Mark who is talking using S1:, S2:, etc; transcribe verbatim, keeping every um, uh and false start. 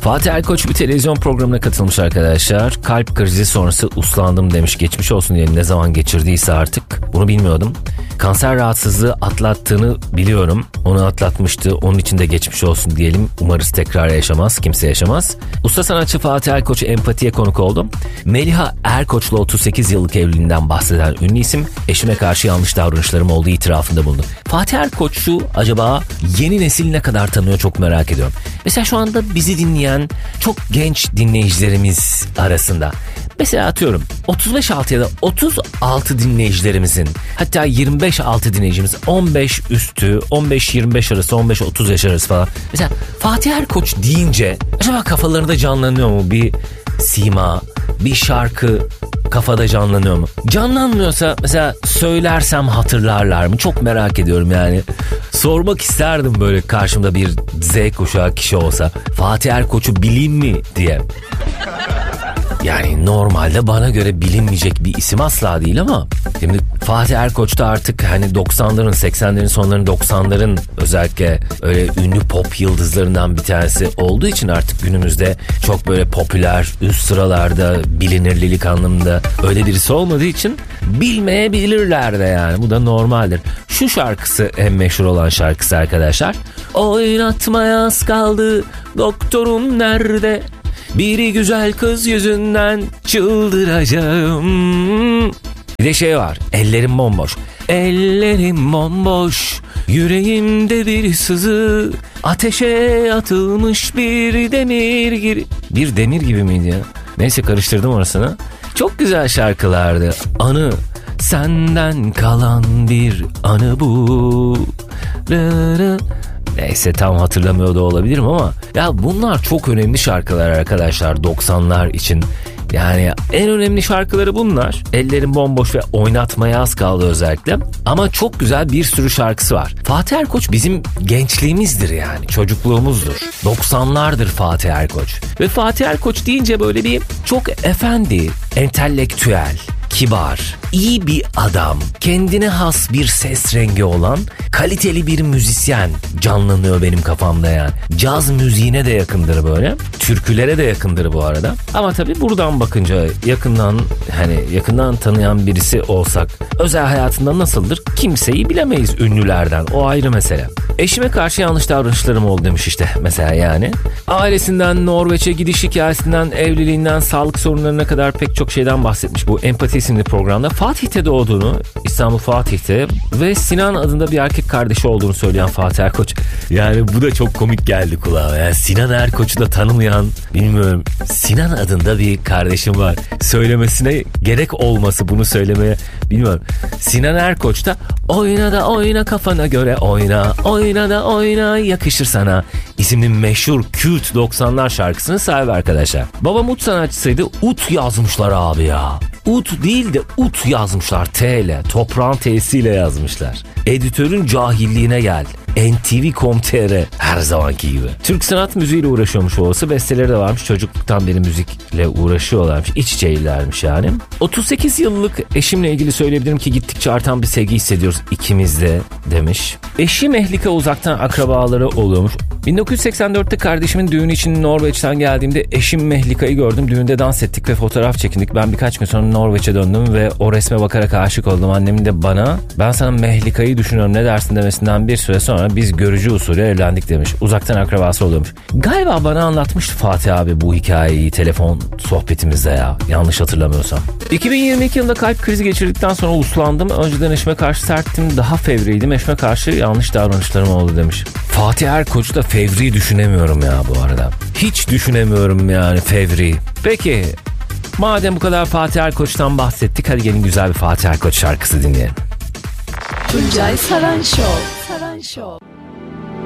S1: Fatih Erkoç bir televizyon programına katılmış arkadaşlar. Kalp krizi sonrası uslandım demiş. Geçmiş olsun diyelim, ne zaman geçirdiyse artık. Bunu bilmiyordum. Kanser rahatsızlığı atlattığını biliyorum. Onu atlatmıştı. Onun için de geçmiş olsun diyelim. Umarız tekrar yaşamaz. Kimse yaşamaz. Usta sanatçı Fatih Erkoç empatiye konuk oldum. Meliha Erkoç'la otuz sekiz yıllık evliliğinden bahseden ünlü isim, eşime karşı yanlış davranışlarım olduğu itirafında bulundu. Fatih Erkoç'u acaba yeni nesil ne kadar tanıyor, çok merak ediyorum. Mesela şu anda bizi dinleyen çok genç dinleyicilerimiz arasında, mesela atıyorum otuz beş altı ya da otuz altı dinleyicilerimizin, hatta yirmi beş altı dinleyicimiz, on beş üstü, on beş yirmi beş arası, on beş otuz yaş arası falan. Mesela Fatih Erkoç deyince acaba kafalarında canlanıyor mu bir sima, bir şarkı kafada canlanıyor mu? Canlanmıyorsa mesela söylersem hatırlarlar mı? Çok merak ediyorum yani. Sormak isterdim böyle karşımda bir Z kuşağı kişi olsa. Fatih Erkoç'u bileyim mi diye. Yani normalde bana göre bilinmeyecek bir isim asla değil ama şimdi Fatih Erkoç da artık hani doksanların, seksenlerin sonlarının, doksanların özellikle öyle ünlü pop yıldızlarından bir tanesi olduğu için artık günümüzde çok böyle popüler, üst sıralarda, bilinirlilik anlamında öyle birisi olmadığı için bilmeyebilirler de yani. Bu da normaldir. Şu şarkısı en meşhur olan şarkısı arkadaşlar. Oynatmaya az kaldı, doktorum nerede? Biri güzel kız yüzünden çıldıracağım. Bir de şey var, ellerim bomboş. Ellerim bomboş, yüreğimde bir sızı, ateşe atılmış bir demir gibi. Bir demir gibi miydi ya? Neyse, karıştırdım orasını. Çok güzel şarkılardı. Anı, senden kalan bir anı bu. Rı. Neyse, tam hatırlamıyor da olabilirim ama ya bunlar çok önemli şarkılar arkadaşlar doksanlar için. Yani en önemli şarkıları bunlar. Ellerim bomboş ve oynatmaya az kaldı özellikle. Ama çok güzel bir sürü şarkısı var. Fatih Erkoç bizim gençliğimizdir yani. Çocukluğumuzdur. doksanlardır Fatih Erkoç. Ve Fatih Erkoç deyince böyle bir çok efendi, entelektüel, kibar, iyi bir adam, kendine has bir ses rengi olan kaliteli bir müzisyen canlanıyor benim kafamda yani. Caz müziğine de yakındır böyle. Türkülere de yakındır bu arada. Ama tabii buradan bakınca yakından, hani yakından tanıyan birisi olsak özel hayatında nasıldır kimseyi bilemeyiz ünlülerden. O ayrı mesele. Eşime karşı yanlış davranışlarım oldu demiş işte mesela yani. Ailesinden, Norveç'e gidiş hikayesinden, evliliğinden, sağlık sorunlarına kadar pek çok şeyden bahsetmiş bu Empati isimli programda. Fatih'te doğduğunu, İstanbul Fatih'te ve Sinan adında bir erkek kardeşi olduğunu söyleyen Fatih Erkoç. Yani bu da çok komik geldi kulağa. Yani Sinan Erkoç'u da tanımayan, bilmiyorum, Sinan adında bir kardeşim var. Söylemesine gerek olması, bunu söylemeye bilmiyorum. Sinan Erkoç da oyna da oyna kafana göre oyna, oyna da oyna yakışır sana isimli meşhur kült doksanlar şarkısının sahibi arkadaşlar. Babam ut sanatçısıydı. Ut yazmışlar abi ya. Ut değil de ut yazmışlar. T ile, toprağın T'siyle yazmışlar. Editörün cahilliğine gel. N T V nokta com nokta t r her zamanki gibi. Türk sanat müziğiyle uğraşıyormuş babası. Besteleri de varmış. Çocukluktan beri müzikle uğraşıyorlarmış. İç içeylermiş yani. otuz sekiz yıllık eşimle ilgili söyleyebilirim ki gittikçe artan bir sevgi hissediyoruz ikimiz de demiş. Eşi Mehlika uzaktan akrabaları oluyormuş. bin dokuz yüz seksen dörtte kardeşimin düğünü için Norveç'ten geldiğimde eşim Mehlika'yı gördüm. Düğünde dans ettik ve fotoğraf çekindik. Ben birkaç gün sonra Norveç'e döndüm ve o resme bakarak aşık oldum. Annemin de bana ben sana Mehlika'yı düşünüyorum ne dersin demesinden bir süre sonra biz görücü usulü evlendik demiş. Uzaktan akrabası oluyormuş. Galiba bana anlatmıştı Fatih abi bu hikayeyi telefon sohbetimizde ya. Yanlış hatırlamıyorsam. iki bin yirmi iki yılında kalp krizi geçirdikten sonra uslandım. Önceden eşime karşı serttim. Daha fevriydim. Eşime karşı yanlış davranışlarım oldu demiş. Fatih Erkoç'u da fevri düşünemiyorum ya bu arada. Hiç düşünemiyorum yani fevri. Peki madem bu kadar Fatih Erkoç'tan bahsettik, hadi gelin güzel bir Fatih Erkoç şarkısı dinleyelim.
S2: Tuncay Saran Show. Saran Show.